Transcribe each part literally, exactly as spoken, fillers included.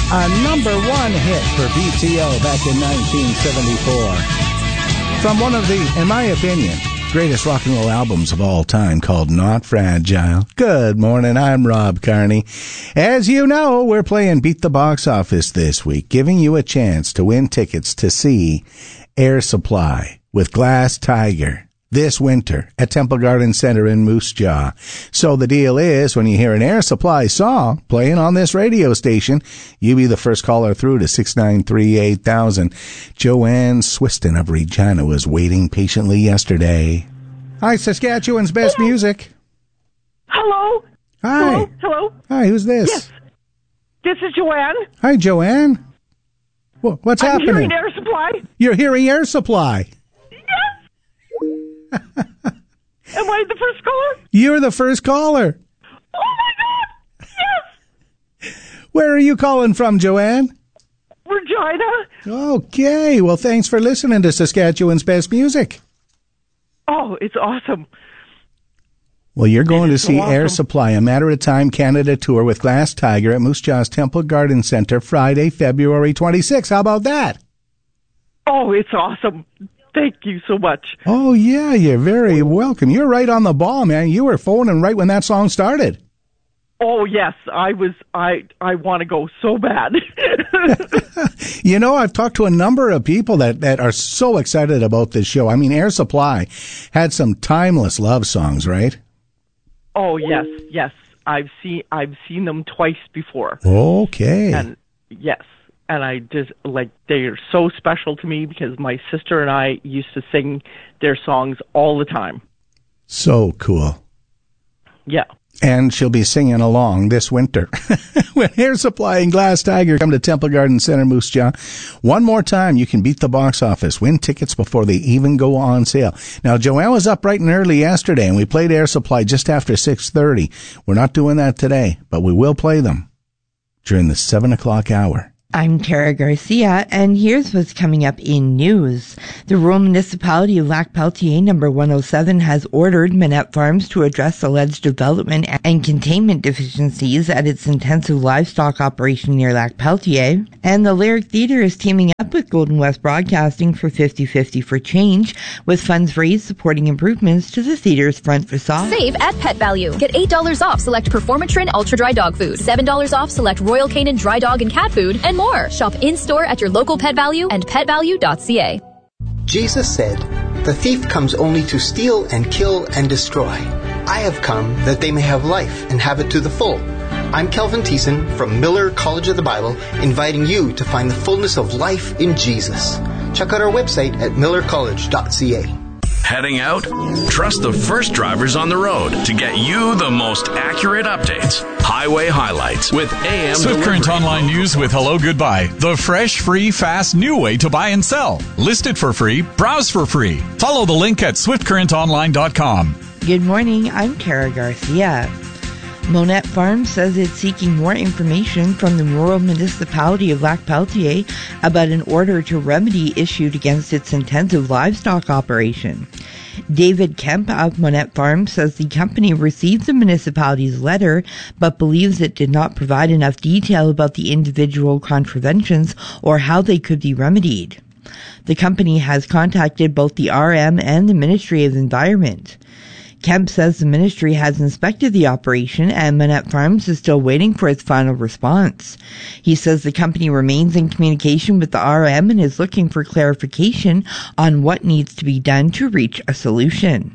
A number one hit for B T O back in nineteen seventy-four. From one of the, in my opinion, greatest rock and roll albums of all time called Not Fragile. Good morning, I'm Rob Carney. As you know, we're playing Beat the Box Office this week, giving you a chance to win tickets to see Air Supply with Glass Tiger this winter at Temple Garden Center in Moose Jaw. So the deal is, when you hear an Air Supply song playing on this radio station, you be the first caller through to six nine three eight thousand. Joanne Swiston of Regina was waiting patiently yesterday. Hi, Saskatchewan's best Hello. music. Hello. Hi. Hello. Hello. Hi, who's this? Yes. This is Joanne. Hi, Joanne. Wh- What's I'm happening? hearing Air Supply. You're hearing Air Supply. Am I the first caller? You're the first caller. Oh, my God. Yes. Where are you calling from, Joanne? Regina. Okay. Well, thanks for listening to Saskatchewan's best music. Oh, it's awesome. Well, you're going to so see awesome. Air Supply, a Matter of Time Canada tour with Glass Tiger at Moose Jaw's Temple Garden Center Friday, February twenty-sixth. How about that? Oh, it's awesome. Thank you so much. Oh, yeah, you're very welcome. You're right on the ball, man. You were phoning right when that song started. Oh, yes. I was, I, I want to go so bad. You know, I've talked to a number of people that, that are so excited about this show. I mean, Air Supply had some timeless love songs, right? Oh, yes, yes. I've seen, I've seen them twice before. Okay. And yes. And I just, like, they are so special to me because my sister and I used to sing their songs all the time. So cool. Yeah. And she'll be singing along this winter when Air Supply and Glass Tiger come to Temple Garden Center, Moose Jaw. One more time, you can beat the box office, win tickets before they even go on sale. Now, Joanne was up bright and early yesterday, and we played Air Supply just after six thirty. We're not doing that today, but we will play them during the seven o'clock hour. I'm Tara Garcia, and here's what's coming up in news. The rural municipality of Lac Peltier number one oh seven has ordered Manette Farms to address alleged development and containment deficiencies at its intensive livestock operation near Lac Peltier. And the Lyric Theatre is teaming up with Golden West Broadcasting for fifty fifty for Change, with funds raised supporting improvements to the theatre's front facade. Save at Pet Value. Get eight dollars off select Performatrin Ultra Dry Dog Food, seven dollars off select Royal Canin Dry Dog and Cat Food, and more. Shop in-store at your local Pet Value and pet value dot c a. Jesus said, "The thief comes only to steal and kill and destroy. I have come that they may have life and have it to the full." I'm Kelvin Thiessen from Miller College of the Bible, inviting you to find the fullness of life in Jesus. Check out our website at miller college dot c a. Heading out? Trust the first drivers on the road to get you the most accurate updates. Highway Highlights with A M Swift Current Online News with Hello Goodbye. The fresh, free, fast, new way to buy and sell. Listed for free, browse for free. Follow the link at swift current online dot com. Good morning, I'm Tara Garcia. Monette Farms says it's seeking more information from the rural municipality of Lac Peltier about an order to remedy issued against its intensive livestock operation. David Kemp of Monette Farms says the company received the municipality's letter, but believes it did not provide enough detail about the individual contraventions or how they could be remedied. The company has contacted both the R M and the Ministry of Environment. Kemp says the ministry has inspected the operation and Monette Farms is still waiting for its final response. He says the company remains in communication with the R M and is looking for clarification on what needs to be done to reach a solution.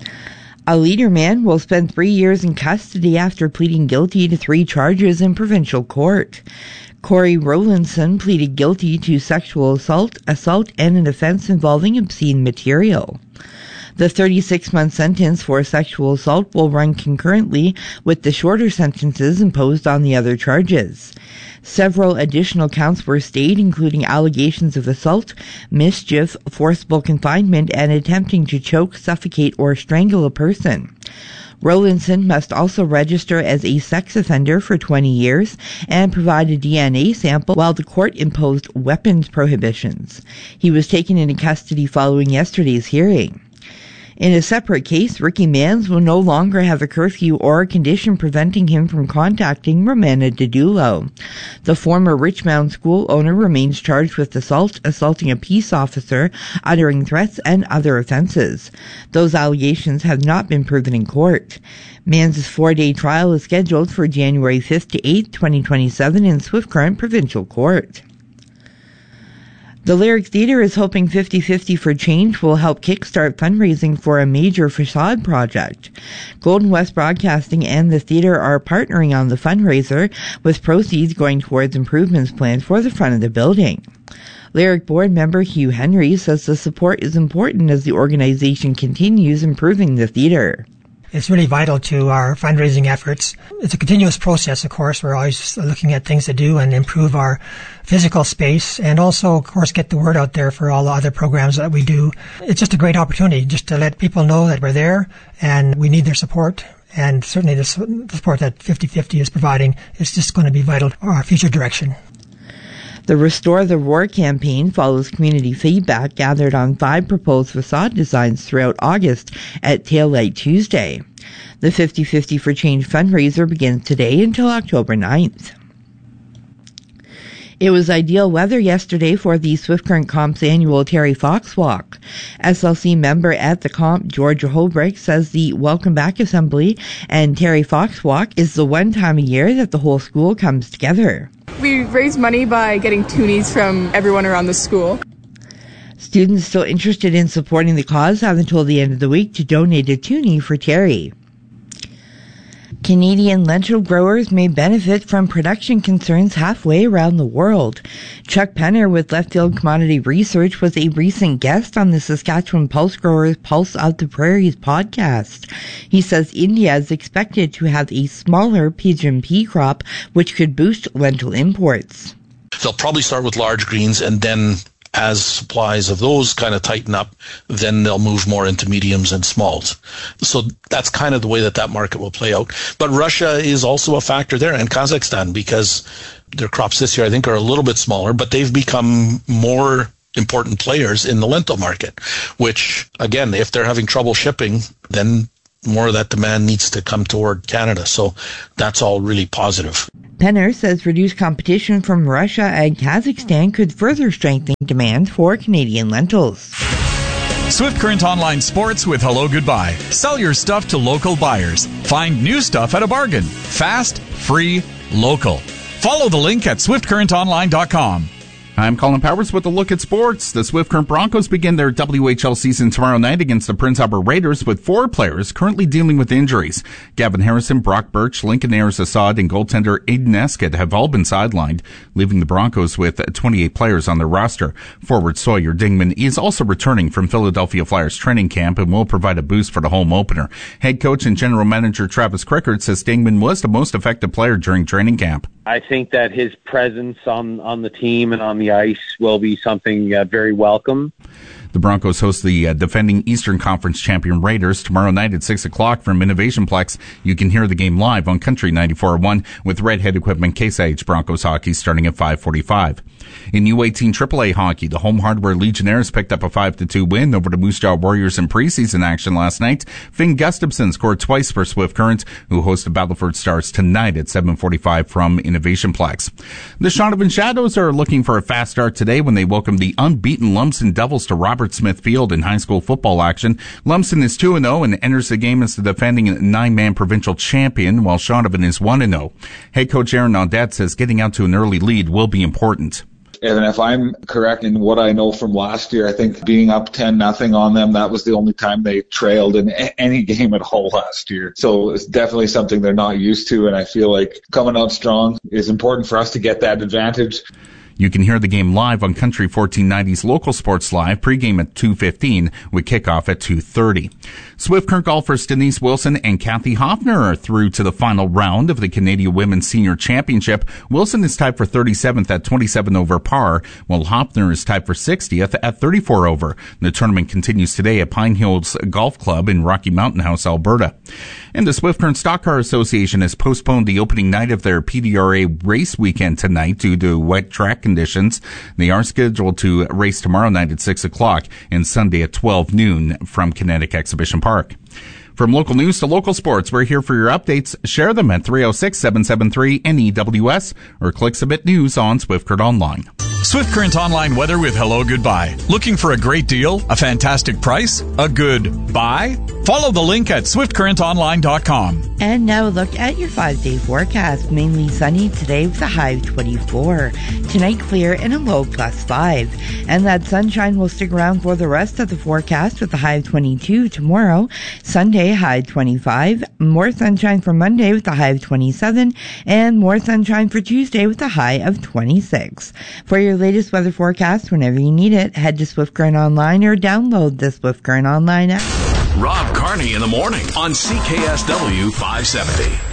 A leaderman will spend three years in custody after pleading guilty to three charges in provincial court. Corey Rowlandson pleaded guilty to sexual assault, assault, and an offense involving obscene material. The thirty-six month sentence for sexual assault will run concurrently with the shorter sentences imposed on the other charges. Several additional counts were stayed, including allegations of assault, mischief, forcible confinement, and attempting to choke, suffocate, or strangle a person. Rowlandson must also register as a sex offender for twenty years and provide a D N A sample, while the court imposed weapons prohibitions. He was taken into custody following yesterday's hearing. In a separate case, Ricky Mans will no longer have a curfew or a condition preventing him from contacting Romana Didulo. The former Richmond school owner remains charged with assault, assaulting a peace officer, uttering threats, and other offenses. Those allegations have not been proven in court. Mans' four-day trial is scheduled for January fifth to eighth, twenty twenty-seven in Swift Current Provincial Court. The Lyric Theatre is hoping fifty fifty for Change will help kickstart fundraising for a major facade project. Golden West Broadcasting and the theatre are partnering on the fundraiser, with proceeds going towards improvements planned for the front of the building. Lyric board member Hugh Henry says the support is important as the organization continues improving the theatre. It's really vital to our fundraising efforts. It's a continuous process, of course. We're always looking at things to do and improve our physical space and also, of course, get the word out there for all the other programs that we do. It's just a great opportunity just to let people know that we're there and we need their support. And certainly the support that fifty fifty is providing is just going to be vital to our future direction. The Restore the Roar campaign follows community feedback gathered on five proposed facade designs throughout August at Tail Light Tuesday. The fifty fifty for Change fundraiser begins today until October ninth. It was ideal weather yesterday for the Swift Current Comp's annual Terry Fox Walk. S L C member at the Comp, Georgia Holbrook, says the Welcome Back Assembly and Terry Fox Walk is the one time a year that the whole school comes together. We raise money by getting toonies from everyone around the school. Students still interested in supporting the cause have until the end of the week to donate a toonie for Terry. Canadian lentil growers may benefit from production concerns halfway around the world. Chuck Penner with Left Field Commodity Research was a recent guest on the Saskatchewan Pulse Growers Pulse of the Prairies podcast. He says India is expected to have a smaller pigeon pea crop, which could boost lentil imports. They'll probably start with large greens, and then as supplies of those kind of tighten up, then they'll move more into mediums and smalls. So that's kind of the way that that market will play out. But Russia is also a factor there, and Kazakhstan, because their crops this year, I think, are a little bit smaller, but they've become more important players in the lentil market, which, again, if they're having trouble shipping, then more of that demand needs to come toward Canada. So that's all really positive. Penner says reduced competition from Russia and Kazakhstan could further strengthen demand for Canadian lentils. Swift Current Online Sports with Hello Goodbye. Sell your stuff to local buyers. Find new stuff at a bargain. Fast, free, local. Follow the link at swift current online dot com. I'm Colin Powers with a look at sports. The Swift Current Broncos begin their W H L season tomorrow night against the Prince Albert Raiders with four players currently dealing with injuries. Gavin Harrison, Brock Birch, Lincoln Ayers-Assad, and goaltender Aiden Escott have all been sidelined, leaving the Broncos with twenty-eight players on their roster. Forward Sawyer Dingman is also returning from Philadelphia Flyers training camp and will provide a boost for the home opener. Head coach and general manager Travis Crickard says Dingman was the most effective player during training camp. I think that his presence on, on the team and on the ice will be something uh, very welcome. The Broncos host the uh, defending Eastern Conference champion Raiders tomorrow night at six o'clock from Innovationplex. You can hear the game live on Country ninety-four point one with Redhead Equipment Case I H Broncos hockey starting at five forty-five. In U eighteen triple A hockey, the Home Hardware Legionnaires picked up a five to two win over the Moose Jaw Warriors in preseason action last night. Finn Gustafson scored twice for Swift Current, who host the Battleford Stars tonight at seven forty-five from Innovationplex. The Shaunavon Shadows are looking for a fast start today when they welcome the unbeaten Lumsden Devils to Robert Smith Field in high school football action. Lumsden is two and oh and enters the game as the defending nine-man provincial champion, while Shaunavon is one and oh. Head coach Aaron Naudette says getting out to an early lead will be important. And if I'm correct in what I know from last year, I think being up ten nothing on them, that was the only time they trailed in any game at all last year. So it's definitely something they're not used to, and I feel like coming out strong is important for us to get that advantage. You can hear the game live on Country fourteen ninety's Local Sports Live, pregame at two fifteen with kickoff at two thirty. Swift Current golfers Denise Wilson and Kathy Hoffner are through to the final round of the Canadian Women's Senior Championship. Wilson is tied for thirty-seventh at twenty-seven over par, while Hoffner is tied for sixtieth at thirty-four over. The tournament continues today at Pine Hills Golf Club in Rocky Mountain House, Alberta. And the Swift Current Stock Car Association has postponed the opening night of their P D R A race weekend tonight due to wet track conditions. They are scheduled to race tomorrow night at six o'clock and Sunday at twelve noon from Kinetic Exhibition Park. From local news to local sports, we're here for your updates. Share them at three oh six, seven seven three, N E W S or click Submit News on Swift Current Online. Swift Current Online weather with Hello Goodbye. Looking for a great deal? A fantastic price? A good buy? Follow the link at swift current online dot com. And now a look at your five-day forecast. Mainly sunny today with a high of twenty-four. Tonight clear and a low plus five. And that sunshine will stick around for the rest of the forecast with a high of twenty-two tomorrow. Sunday, high twenty-five. More sunshine for Monday with a high of twenty-seven. And more sunshine for Tuesday with a high of twenty-six. For your latest weather forecast, whenever you need it, head to Swift Current Online or download the Swift Current Online app. Rob Carney in the morning on C K S W five seventy.